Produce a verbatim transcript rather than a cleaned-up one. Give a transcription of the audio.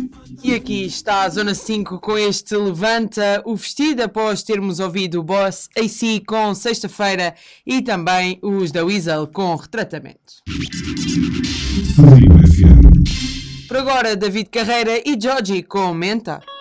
E aqui está a Zona cinco com este Levanta o Vestido, após termos ouvido o Boss A C com Sexta-feira e também os da Weasel com Retratamento. Por agora, David Carreira e Joji com Menta.